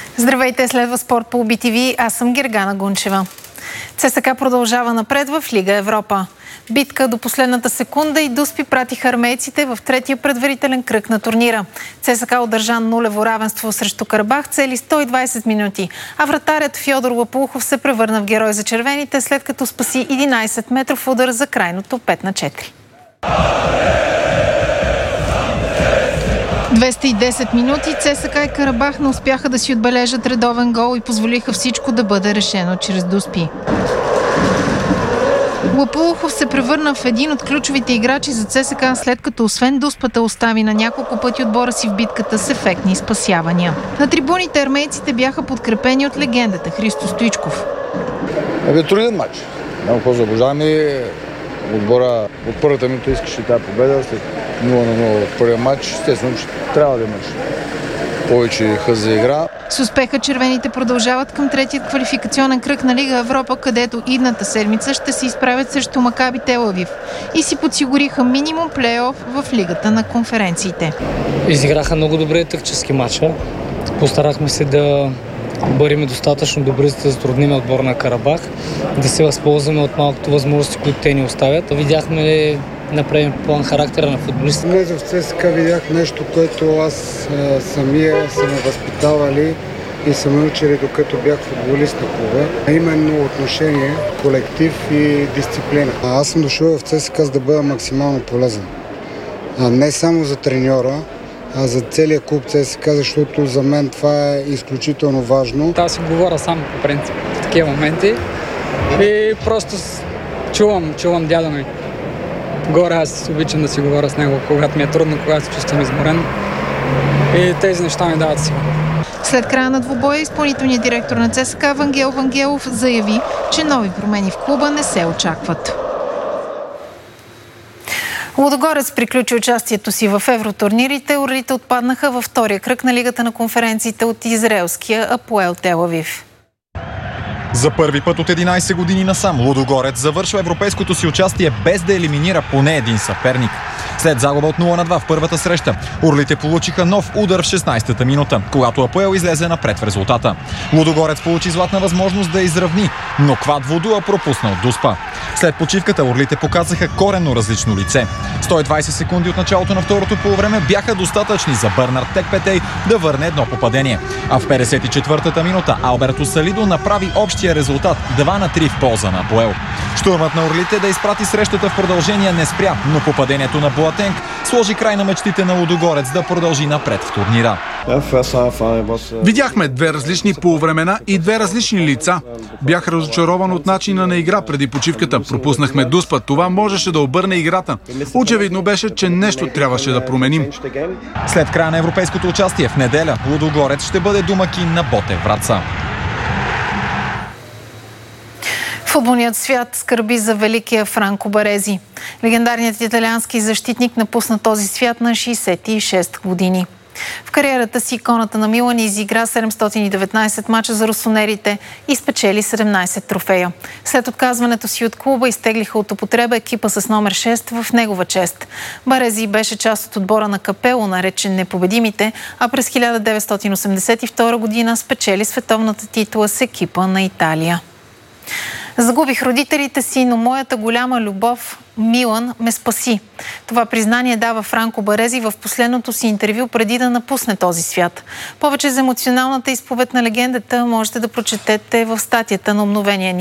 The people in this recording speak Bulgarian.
Здравейте, следва спорт по BTV. Аз съм Гергана Гунчева. ЦСКА продължава напред в Лига Европа. Битка до последната секунда и Дуспи пратиха армейците в третия предварителен кръг на турнира. ЦСКА удържа нулево равенство срещу Карабах цели 120 минути, а вратарят Фьодор Лопулхов се превърна в герой за червените, след като спаси 11 метров удар за крайното 5-4. 210 минути ЦСКА и Карабах не успяха да си отбележат редовен гол и позволиха всичко да бъде решено чрез Дуспи. Лопулхов се превърна в един от ключовите играчи за ЦСКА, след като освен Дуспата остави на няколко пъти отбора си в битката с ефектни спасявания. На трибуните армейците бяха подкрепени от легендата Христо Стоичков. Труден матч. Няма какво заблуждаваме. Отбора от първата минута искаше тази победа, след 0-0 в първия матч. Естествено, че трябва да имаш повече хъс за игра. С успеха червените продължават към третият квалификационен кръг на Лига Европа, където идната седмица ще се изправят срещу Макаби Тел Авив и си подсигуриха минимум плейоф в Лигата на конференциите. Изиграха много добре тактически матча. Постарахме се да бъдем достатъчно добри, за да затрудним отбора на Карабах, да се възползваме от малкото възможности, които те ни оставят. Видяхме ли направим план характера на футболиста? Днес в ЦСКА видях нещо, което аз самия са ме възпитавали и са ме учили, докато бях футболист на клуба. Именно отношение, колектив и дисциплина. Аз съм дошъл в ЦСКА за да бъда максимално полезен. Не само за треньора, а за целия клуб ЦСКА, защото за мен това е изключително важно. Аз си говоря сам по принцип в такива моменти и просто чувам дядо ми. Горе аз обичам да си говоря с него, когато ми е трудно, когато се чувствам изморен, и тези неща ми дават сила. След края на двубоя изпълнителният директор на ЦСКА Вангел Вангелов заяви, че нови промени в клуба не се очакват. Лудогорец приключи участието си в евротурнирите. Орлите отпаднаха във втория кръг на Лигата на конференциите от израелския Апоел Тел Авив. За първи път от 11 години насам Лудогорец завършва европейското си участие без да елиминира поне един съперник. След загуба от 0-2 в първата среща, Орлите получиха нов удар в 16-та минута, когато Апоел излезе напред в резултата. Лудогорец получи златна възможност да изравни, но Квад Водуа пропусна от Дуспа. След почивката Орлите показаха коренно различно лице. 120 секунди от началото на второто полувреме бяха достатъчни за Бърнард Текпетей да върне едно попадение. А в 54-та минута Алберто Салидо направи общия резултат 2-3 в полза на Апоел. Штурмът на Орлите да изпрати срещата в продължение не спря, но попадението на Боатенг сложи край на мечтите на Лудогорец да продължи напред в турнира. Видяхме две различни полувремена и две различни лица. Бях разочарован от начина на игра преди почивката. Пропуснахме Дуспа. Това можеше да обърне играта. Очевидно беше, че нещо трябваше да променим. След края на европейското участие в неделя Лудогорец ще бъде домакин на Ботев Враца. Футболният свят скърби за великия Франко Барези. Легендарният италиански защитник напусна този свят на 66 години. В кариерата си иконата на Милан изигра 719 мача за росонерите и спечели 17 трофея. След отказването си от клуба изтеглиха от употреба екипа с номер 6 в негова чест. Барези беше част от отбора на Капело, наречен Непобедимите, а през 1982 година спечели световната титла с екипа на Италия. Загубих родителите си, но моята голяма любов Милан ме спаси. Това признание дава Франко Барези в последното си интервю преди да напусне този свят. Повече за емоционалната изповед на легендата можете да прочетете в статията на обновения ни